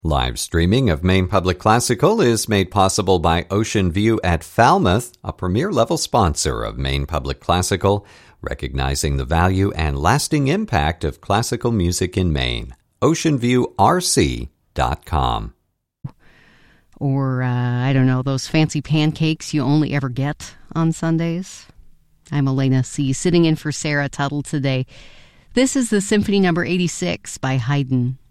Live streaming of Maine Public Classical is made possible by Ocean View at Falmouth, a premier-level sponsor of Maine Public Classical, recognizing the value and lasting impact of classical music in Maine. OceanViewRC.com. Or, I don't know, those fancy pancakes you only ever get on Sundays. I'm Elena C., sitting in for Sarah Tuttle today. This is the Symphony No. 86 by Haydn.